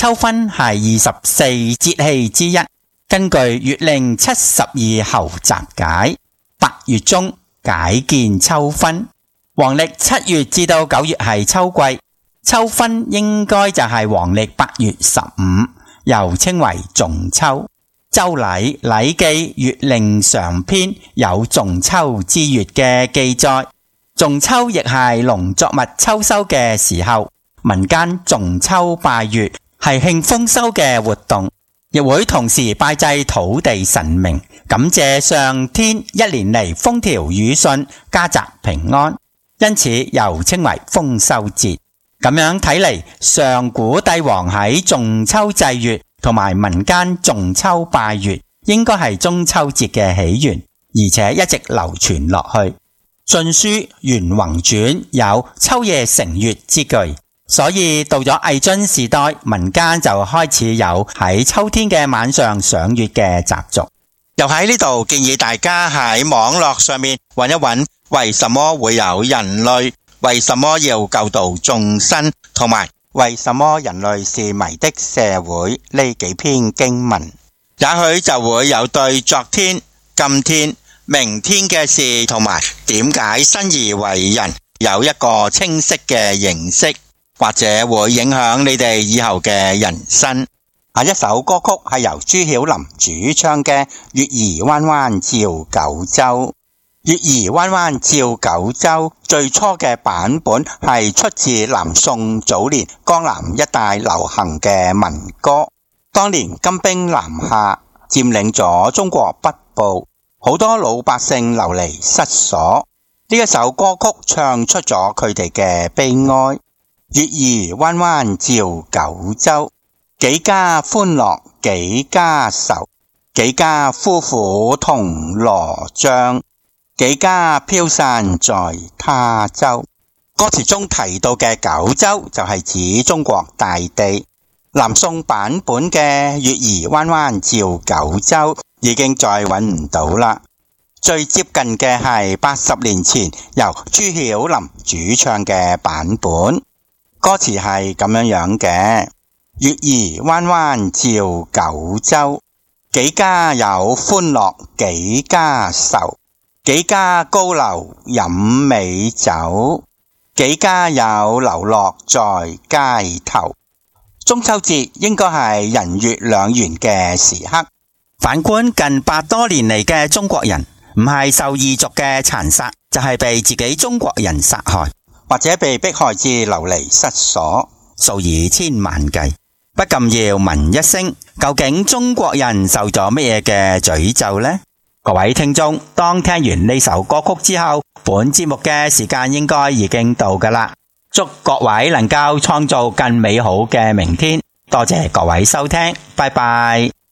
秋分係24節氣之一，根據《月令72候集解》，8月中解見秋分。黃曆7月至到9月係秋季，秋分應該就係黃曆8月15，又稱為仲秋。周禮禮記月令上篇有仲秋之月嘅記載，仲秋亦係農作物秋收嘅時候，民間仲秋拜月係慶豐收嘅活動，亦會同時拜祭土地神明，感謝上天一年嚟風調雨順，家宅平安，因此又稱為豐收節。咁樣睇嚟，上古帝王喺仲秋祭月同埋民間仲秋拜月，應該係中秋節嘅起源，而且一直流傳落去。晉書元宏傳有秋夜成月之句，所以到咗魏晉時代，民間就開始有喺秋天嘅晚上賞月嘅習俗。又喺呢度建議大家喺網絡上面揾一揾，為什麼會有人類，為什麼要救度眾生，同埋為什麼人類是迷的社會呢幾篇經文，也許就會有對昨天、今天、明天嘅事同埋點解生而為人有一個清晰嘅認識，或者會影響你哋以後嘅人生。下一首歌曲係由朱曉琳主唱嘅《月兒彎彎照九州》。月兒彎彎照九州最初嘅版本係出自南宋早年江南一帶流行嘅民歌。當年金兵南下，佔領咗中國北部，好多老百姓流離失所。呢一首歌曲唱出咗佢哋嘅悲哀。月兒彎彎照九州，幾家歡樂幾家愁，幾家夫婦同羅帳，幾家飄散在他州。歌詞中提到嘅九州就係指中國大地。南宋版本嘅月兒彎彎照九州已經再揾唔到啦。最接近嘅係80年前由朱曉琳主唱嘅版本，歌詞係咁樣嘅：月兒彎彎照九州，幾家有歡樂幾家愁，幾家高樓飲美酒，幾家有流落在街頭。中秋節應該係人月兩圓嘅時刻。反觀近百多年嚟嘅中國人，唔係受異族嘅殘殺，就係被自己中國人殺害，或者被迫害至流離失所，數以千萬計。不禁要問一聲，究竟中國人受咗乜嘢嘅詛咒呢？各位聽眾，當聽完呢首歌曲之後，本節目嘅時間應該已經到㗎啦。祝各位能夠創造更美好嘅明天。多謝各位收聽，拜拜。